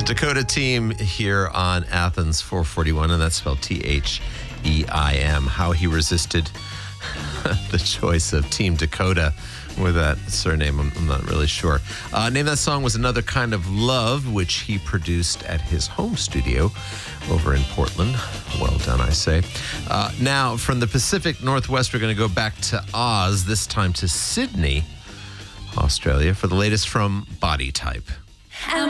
Dakota Team here on Athens 441, and that's spelled T-H-E-I-M. How he resisted the choice of Team Dakota with that surname, I'm not really sure. Name that song was Another Kind of Love, which he produced at his home studio over in Portland. Well done, I say. Now, from the Pacific Northwest, we're going to go back to Oz, this time to Sydney, Australia, for the latest from Body Type.